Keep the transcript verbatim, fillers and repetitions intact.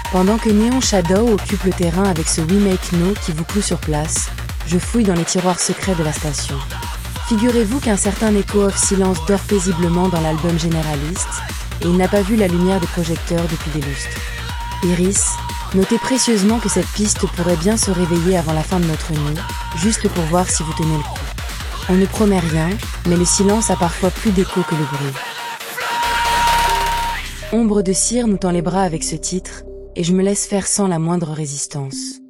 Pendant que Neon Shadow occupe le terrain avec ce We Make No qui vous cloue sur place, je fouille dans les tiroirs secrets de la station. Figurez-vous qu'un certain Echo of Silence dort paisiblement dans l'album Généraliste, et il n'a pas vu la lumière des projecteurs depuis des lustres. Iris, notez précieusement que cette piste pourrait bien se réveiller avant la fin de notre nuit, juste pour voir si vous tenez le coup. On ne promet rien, mais le silence a parfois plus d'écho que le bruit. Ombre de cire nous tend les bras avec ce titre, et je me laisse faire sans la moindre résistance.